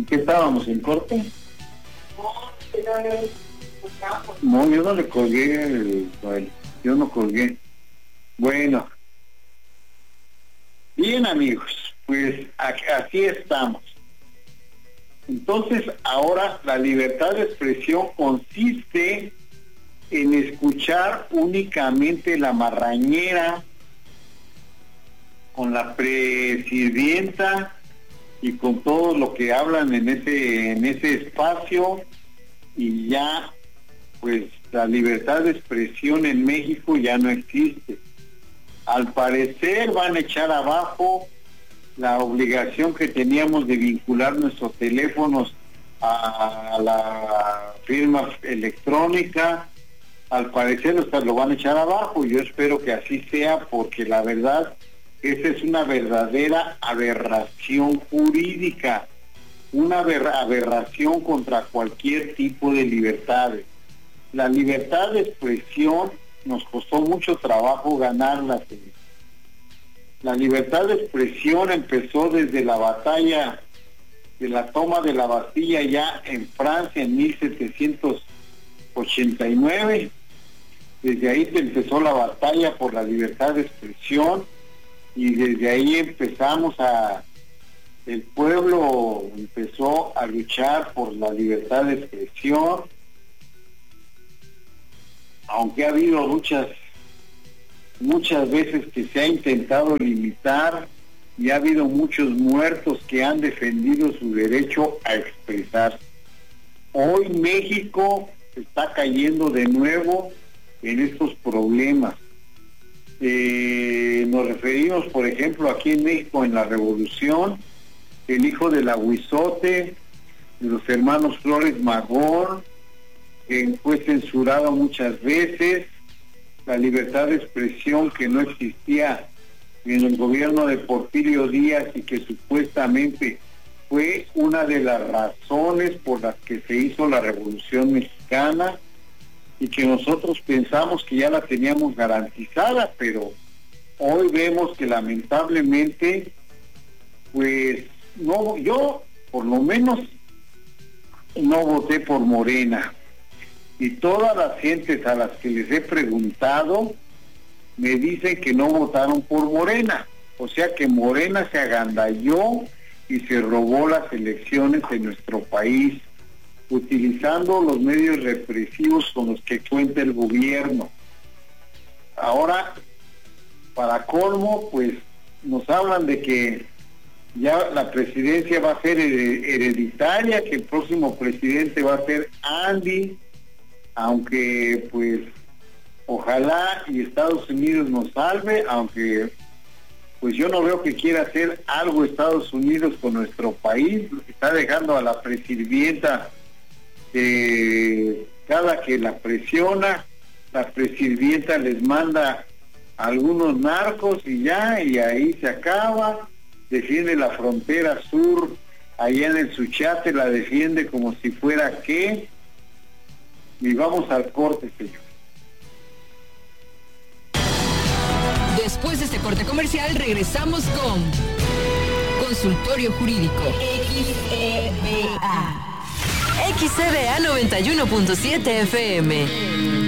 qué estábamos? ¿En corte? No, yo no le colgué, yo no colgué. Bueno, bien amigos, pues así estamos. Entonces, ahora la libertad de expresión consiste en escuchar únicamente la marrañera con la presidenta y con todo lo que hablan en ese espacio, y ya pues la libertad de expresión en México ya no existe. Al parecer van a echar abajo la obligación que teníamos de vincular nuestros teléfonos a la firma electrónica. Al parecer lo van a echar abajo. Yo espero que así sea, porque la verdad, esa es una verdadera aberración jurídica, una aberración contra cualquier tipo de libertades. La libertad de expresión nos costó mucho trabajo ganarla. La libertad de expresión empezó desde la batalla de la toma de la Bastilla ya en Francia en 1789. Desde ahí se empezó la batalla por la libertad de expresión, y desde ahí el pueblo empezó a luchar por la libertad de expresión, aunque ha habido muchas veces que se ha intentado limitar, y ha habido muchos muertos que han defendido su derecho a expresar. Hoy México está cayendo de nuevo en estos problemas. Nos referimos, por ejemplo, aquí en México, en la Revolución, el hijo del Aguizote, de los hermanos Flores Magón, que fue censurado muchas veces, la libertad de expresión que no existía en el gobierno de Porfirio Díaz, y que supuestamente fue una de las razones por las que se hizo la Revolución Mexicana, y que nosotros pensamos que ya la teníamos garantizada, pero hoy vemos que lamentablemente, pues no, yo por lo menos no voté por Morena, y todas las gentes a las que les he preguntado me dicen que no votaron por Morena, o sea que Morena se agandalló y se robó las elecciones de nuestro país, utilizando los medios represivos con los que cuenta el gobierno. Ahora, para colmo, pues nos hablan de que ya la presidencia va a ser hereditaria, que el próximo presidente va a ser Andy, aunque pues ojalá y Estados Unidos nos salve, aunque pues yo no veo que quiera hacer algo Estados Unidos con nuestro país. Está dejando a la presidenta, cada que la presiona, la presidenta les manda a algunos narcos y ahí se acaba. Defiende la frontera sur, allá en el Suchiate la defiende como si fuera qué. Y vamos al corte, señor. Después de este corte comercial regresamos con Consultorio Jurídico. XEBA 91.7 FM.